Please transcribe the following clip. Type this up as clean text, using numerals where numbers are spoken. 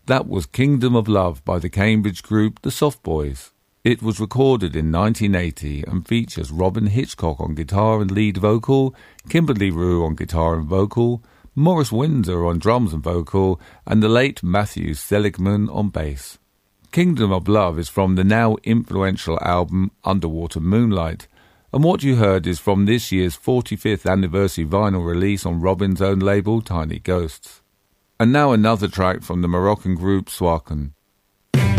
That was Kingdom of Love by the Cambridge group The Soft Boys. It was recorded in 1980 and features Robyn Hitchcock on guitar and lead vocal, Kimberly Rue on guitar and vocal, Maurice Windsor on drums and vocal, and the late Matthew Seligman on bass. Kingdom of Love is from the now influential album Underwater Moonlight, and what you heard is from this year's 45th anniversary vinyl release on Robyn's own label Tiny Ghosts. And now another track from the Moroccan group Swakan.